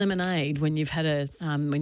lemonade when you've had a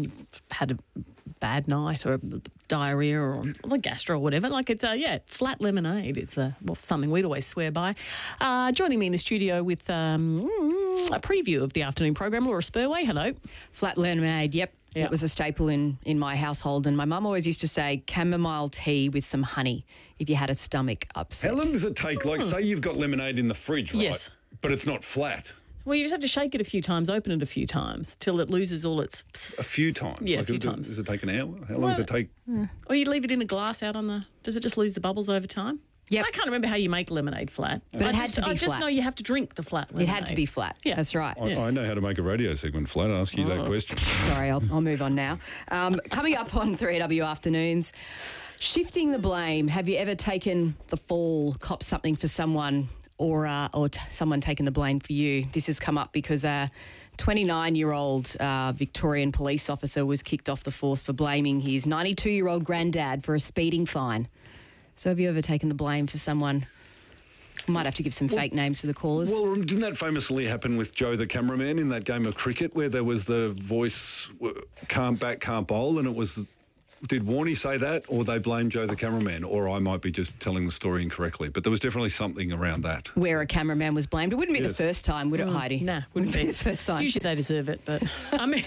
bad night or diarrhea or gastro or whatever. Like it's flat lemonade. It's something we'd always swear by. Joining me in the studio with a preview of the afternoon program, Laura Spurway. Hello. Flat lemonade. Yep. Yeah. It was a staple in my household, and my mum always used to say chamomile tea with some honey if you had a stomach upset. How long does it take? Like, say you've got lemonade in the fridge, right? Yes. But it's not flat. Well, you just have to shake it a few times, open it a few times till it loses all its... A few times? Yeah, a few times. Does it take an hour? How long does it take? Or you leave it in a glass out on the... Does it just lose the bubbles over time? Yep. I can't remember how you make lemonade flat. But it had to be I just flat. know you have to drink the flat lemonade. It had to be flat. Yeah. That's right. I know how to make a radio segment flat. I'll ask you that question. Sorry, I'll move on now. Coming up on 3AW Afternoons, shifting the blame. Have you ever taken the fall, copped something for someone, or someone taken the blame for you? This has come up because a 29-year-old Victorian police officer was kicked off the force for blaming his 92-year-old granddad for a speeding fine. So have you ever taken the blame for someone? Might have to give some fake names for the callers. Well, didn't that famously happen with Joe the cameraman in that game of cricket where there was the voice, can't bat, can't bowl, and it was... Did Warney say that, or they blame Joe the cameraman? Or I might be just telling the story incorrectly, but there was definitely something around that. Where a cameraman was blamed. It wouldn't be the first time, would it, Heidi? Nah, wouldn't be the first time. Usually they deserve it, but I mean...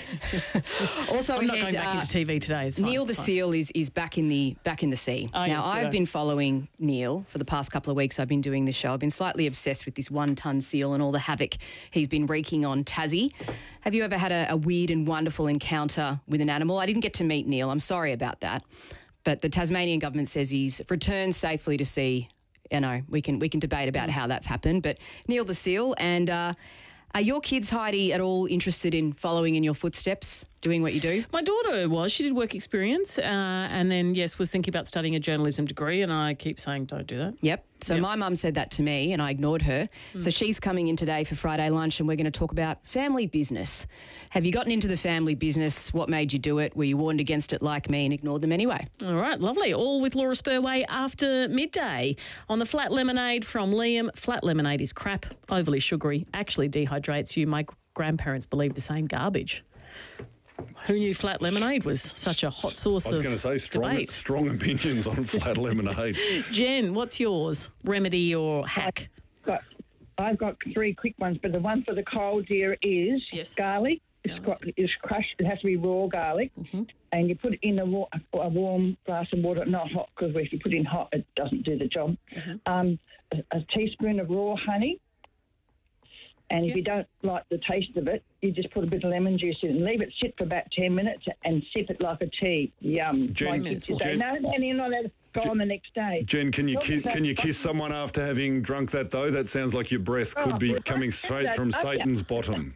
Also, I'm not going back into TV today. It's fine, Neil the Seal is back in the sea. Oh, now, yeah, I've been following Neil for the past couple of weeks. I've been doing the show. I've been slightly obsessed with this one-ton seal and all the havoc he's been wreaking on Tassie. Have you ever had a weird and wonderful encounter with an animal? I didn't get to meet Neil. I'm sorry about that. But the Tasmanian government says he's returned safely to sea. You know, we can debate about how that's happened. But Neil the Seal, and are your kids, Heidi, at all interested in following in your footsteps, doing what you do? My daughter was. She did work experience and then, yes, was thinking about studying a journalism degree, and I keep saying don't do that. Yep. So my mum said that to me and I ignored her. So she's coming in today for Friday lunch and we're going to talk about family business. Have you gotten into the family business? What made you do it? Were you warned against it like me and ignored them anyway? All right, lovely. All with Laura Spurway after midday. On the flat lemonade from Liam, flat lemonade is crap, overly sugary, actually dehydrates you. My grandparents believe the same garbage. Who knew flat lemonade was such a hot source of I was going to say debate? strong opinions on flat lemonade. Jen, what's yours? Remedy or hack? I've got three quick ones, but the one for the cold, dear, is garlic. It's crushed. It has to be raw garlic, and you put it in a warm glass of water, not hot, because if you put it in hot, it doesn't do the job. A teaspoon of raw honey. And if you don't like the taste of it, you just put a bit of lemon juice in and leave it sit for about 10 minutes and sip it like a tea. Yum. Jen, and you're not allowed to go on the next day. Jen, can you kiss someone after having drunk that, though? That sounds like your breath could be coming straight from Satan's bottom.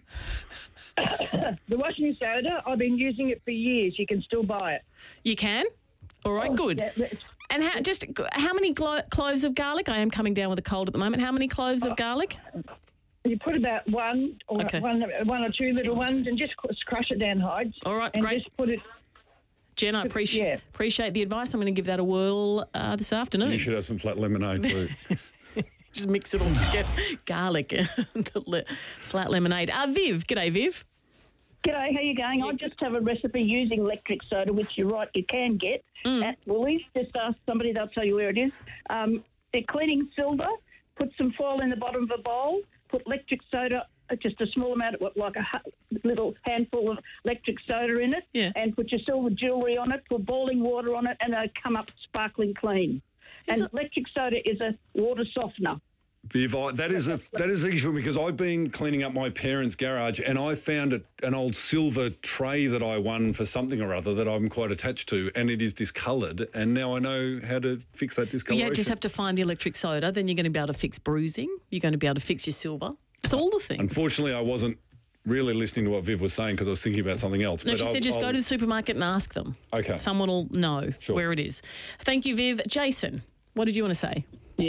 The washing soda, I've been using it for years. You can still buy it. You can? All right, good. Yeah, and how many cloves of garlic? I am coming down with a cold at the moment. How many cloves of garlic? You put about one or two little ones and just crush it down, Hides. All right, and great. Just put it. Jen, I appreciate the advice. I'm going to give that a whirl this afternoon. You should have some flat lemonade too. Just mix it all together. Garlic and flat lemonade. Viv. G'day, Viv. G'day, how you going? I just have a recipe using electric soda, which you're right, you can get at Woolies. Just ask somebody, they'll tell you where it is. They're cleaning silver. Put some foil in the bottom of a bowl. Put electric soda, just a small amount, like a little handful of electric soda in it, and put your silver jewellery on it, put boiling water on it, and they'll come up sparkling clean. Electric soda is a water softener. Viv, that is the issue because I've been cleaning up my parents' garage and I found an old silver tray that I won for something or other that I'm quite attached to, and it is discoloured, and now I know how to fix that discoloration. You just have to find the electric soda, then you're going to be able to fix bruising, you're going to be able to fix your silver. It's all the things. Unfortunately, I wasn't really listening to what Viv was saying because I was thinking about something else. No, she said just go to the supermarket and ask them. Okay. Someone will know where it is. Thank you, Viv. Jason, what did you want to say? Yeah.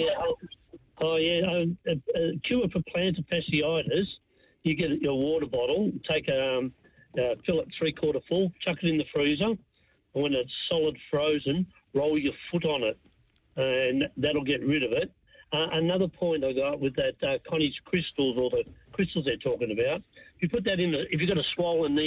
A cure for plantar fasciitis, you get your water bottle, fill it 3/4 full, chuck it in the freezer, and when it's solid frozen, roll your foot on it, and that'll get rid of it. Another point I got with that Connie's crystals, or the crystals they're talking about, if you put that in, if you've got a swollen knee